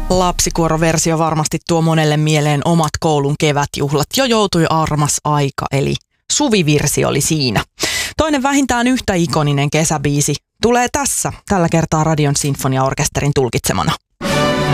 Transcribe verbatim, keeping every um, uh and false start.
Lapsikuoroversio varmasti tuo monelle mieleen omat koulun kevätjuhlat. Jo joutui armas aika, eli Suvivirsi oli siinä. Toinen vähintään yhtä ikoninen kesäbiisi tulee tässä, tällä kertaa Radion Sinfoniaorkesterin tulkitsemana.